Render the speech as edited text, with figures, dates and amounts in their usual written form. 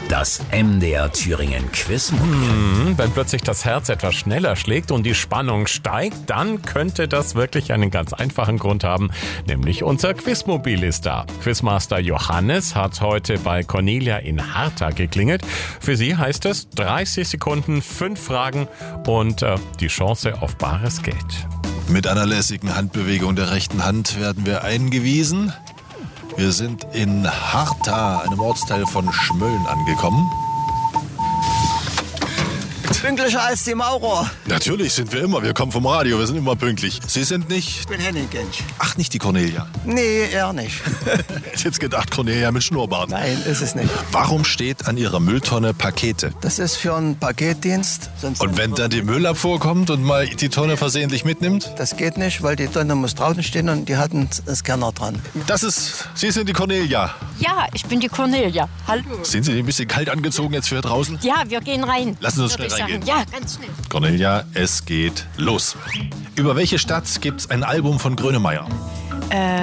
Das MDR Thüringen Quizmobil. Wenn plötzlich das Herz etwas schneller schlägt und die Spannung steigt, dann könnte das wirklich einen ganz einfachen Grund haben, nämlich unser Quizmobil ist da. Quizmaster Johannes hat heute bei Cornelia in Harta geklingelt. Für sie heißt es 30 Sekunden, 5 Fragen und die Chance auf bares Geld. Mit einer lässigen Handbewegung der rechten Hand werden wir eingewiesen. Wir sind in Harta, einem Ortsteil von Schmölln, angekommen. Pünktlicher als die Maurer. Natürlich sind wir immer. Wir kommen vom Radio, wir sind immer pünktlich. Sie sind nicht... Ich bin Henning Gensch. Ach, nicht die Cornelia. Nee, eher nicht. Hätte jetzt gedacht, Cornelia mit Schnurrbart. Nein, ist es nicht. Warum steht an Ihrer Mülltonne Pakete? Das ist für einen Paketdienst. Und wenn dann die Müllabfuhr kommt und mal die Tonne versehentlich mitnimmt? Das geht nicht, weil die Tonne muss draußen stehen und die hatten einen Scanner dran. Sie sind die Cornelia. Ja, ich bin die Cornelia. Hallo. Sind Sie ein bisschen kalt angezogen jetzt für draußen? Ja, wir gehen rein. Lassen Sie uns schnell reingehen. Ja, ganz schnell. Cornelia, es geht los. Über welche Stadt gibt es ein Album von Grönemeyer?